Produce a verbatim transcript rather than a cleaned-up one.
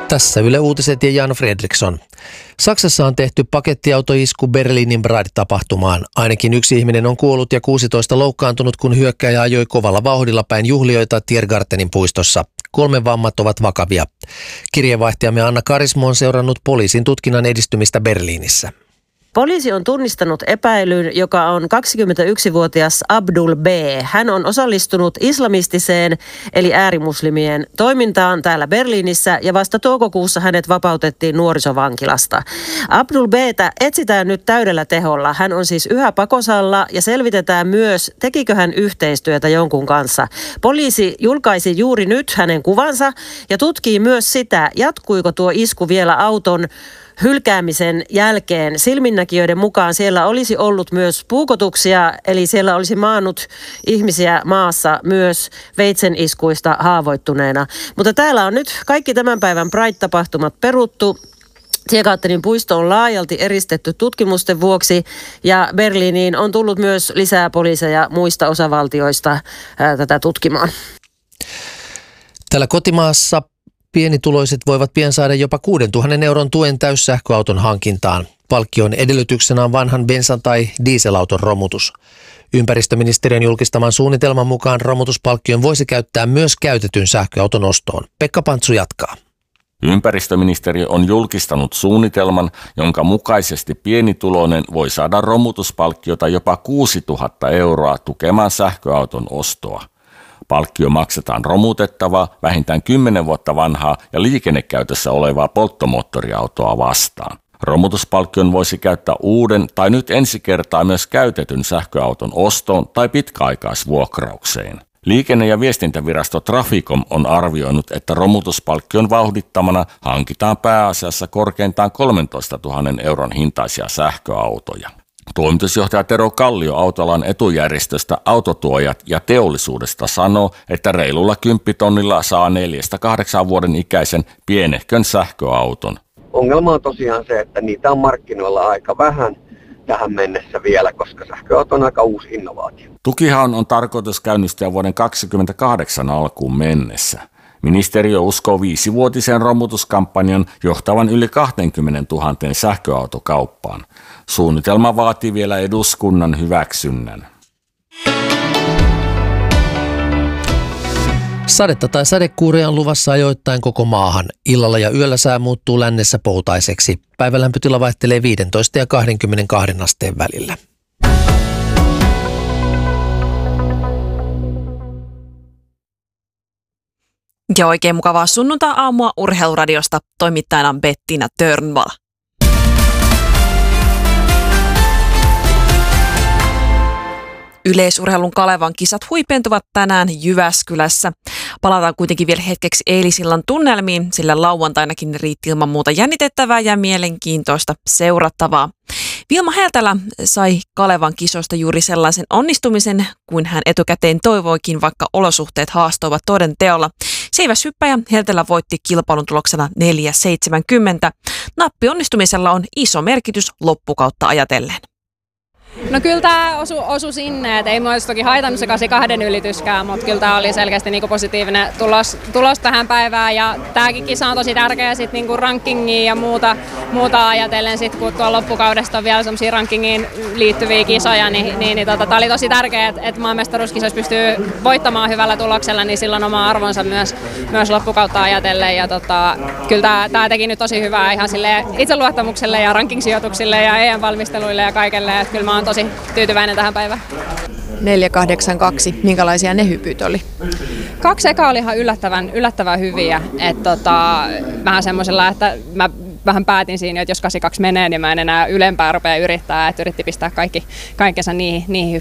Tässä Yle Uutiset ja Jan Fredriksson. Saksassa on tehty pakettiautoisku Berliinin Pride-tapahtumaan. Ainakin yksi ihminen on kuollut ja kuusitoista loukkaantunut, kun hyökkääjä ajoi kovalla vauhdilla päin juhlijoita Tiergartenin puistossa. Kolme vammat ovat vakavia. Kirjeenvaihtajamme Anna Karismo on seurannut poliisin tutkinnan edistymistä Berliinissä. Poliisi on tunnistanut epäilyn, joka on kaksikymmentäyksivuotias Abdul B. Hän on osallistunut islamistiseen eli äärimuslimien toimintaan täällä Berliinissä ja vasta toukokuussa hänet vapautettiin nuorisovankilasta. Abdul B:tä etsitään nyt täydellä teholla. Hän on siis yhä pakosalla ja selvitetään myös, tekikö hän yhteistyötä jonkun kanssa. Poliisi julkaisi juuri nyt hänen kuvansa ja tutkii myös sitä, jatkuiko tuo isku vielä auton hylkäämisen jälkeen. Silminnäkijöiden mukaan siellä olisi ollut myös puukotuksia, eli siellä olisi maannut ihmisiä maassa myös veitseniskuista haavoittuneena. Mutta täällä on nyt kaikki tämän päivän Pride-tapahtumat peruttu. Tiergartenin puisto on laajalti eristetty tutkimusten vuoksi ja Berliiniin on tullut myös lisää poliiseja muista osavaltioista ää, tätä tutkimaan. Täällä kotimaassa pienituloiset voivat pian saada jopa kuudentuhannen euron tuen täyssähköauton hankintaan. Palkkion edellytyksenä on vanhan bensan- tai dieselauton romutus. Ympäristöministeriön julkistaman suunnitelman mukaan romutuspalkkion voisi käyttää myös käytetyn sähköauton ostoon. Pekka Pantsu jatkaa. Ympäristöministeriö on julkistanut suunnitelman, jonka mukaisesti pienituloinen voi saada romutuspalkkiota jopa kuusituhatta euroa tukemaan sähköauton ostoa. Palkkio maksetaan romutettavaa, vähintään kymmenen vuotta vanhaa ja liikennekäytössä olevaa polttomoottoriautoa vastaan. Romutuspalkkion voisi käyttää uuden tai nyt ensi kertaa myös käytetyn sähköauton ostoon tai pitkäaikaisvuokraukseen. Liikenne- ja viestintävirasto Traficom on arvioinut, että romutuspalkkion vauhdittamana hankitaan pääasiassa korkeintaan kolmentoistatuhannen euron hintaisia sähköautoja. Toimitusjohtaja Tero Kallio autoalan etujärjestöstä Autotuojat ja teollisuudesta sanoo, että reilulla kymppitonnilla saa neljästä kahdeksaan vuoden ikäisen pienehkön sähköauton. Ongelma on tosiaan se, että niitä on markkinoilla aika vähän tähän mennessä vielä, koska sähköauto on aika uusi innovaatio. Tukihan on tarkoitus käynnistää vuoden kaksikymmentäkahdeksan alkuun mennessä. Ministeriö uskoo viisivuotisen romutuskampanjan johtavan yli kaksikymmentätuhatta sähköautokauppaan. Suunnitelma vaatii vielä eduskunnan hyväksynnän. Sadetta tai sadekuuria on luvassa ajoittain koko maahan. Illalla ja yöllä sää muuttuu lännessä poutaiseksi. Päivälämpötila vaihtelee viisitoista ja kaksikymmentäkaksi asteen välillä. Ja oikein mukavaa sunnuntai-aamua Urheiluradiosta, toimittajana Bettina Törnvall. Yleisurheilun Kalevan kisat huipentuvat tänään Jyväskylässä. Palataan kuitenkin vielä hetkeksi eilisillan tunnelmiin, sillä lauantainakin riitti ilman muuta jännitettävää ja mielenkiintoista seurattavaa. Vilma Heltälä sai Kalevan kisoista juuri sellaisen onnistumisen, kuin hän etukäteen toivoikin, vaikka olosuhteet haastoivat toden teolla. Seiväshyppäjä Heltälä voitti kilpailun tuloksena neljä seitsemänkymmentä. Nappi onnistumisella on iso merkitys loppukautta ajatellen. No kyllä tämä osui osu sinne, että ei mua olisi toki haitannut se kahdeksankymmentäkaksi ylityskään, mutta kyllä tämä oli selkeästi niinku positiivinen tulos, tulos tähän päivään ja tämäkin kisa on tosi tärkeä sit niinku rankingia ja muuta, muuta ajatellen, sit, kun tuolla loppukaudesta on vielä sellaisia rankingiin liittyviä kisoja, niin, niin, niin tota, tämä oli tosi tärkeää, että, että maanmestaruuskisoissa pystyy voittamaan hyvällä tuloksella, niin silloin oma arvonsa myös, myös loppukautta ajatellen ja tota, kyllä tämä, tämä teki nyt tosi hyvää ihan itseluottamukselle ja ranking-sijoituksille ja E M-valmisteluille ja kaikelle, että kyllä mä oon tosi tyytyväinen tähän päivään. neljä kahdeksankymmentäkaksi. Minkälaisia ne hypyt oli? Kaksi ekaa oli ihan yllättävän, yllättävän hyviä. Et tota, vähän semmoisella, että mä vähän päätin siinä, että jos kahdeksankymmentäkaksi menee, niin mä en enää ylempää rupea yrittää. Että yritti pistää kaikki, kaikkensa niihin, niihin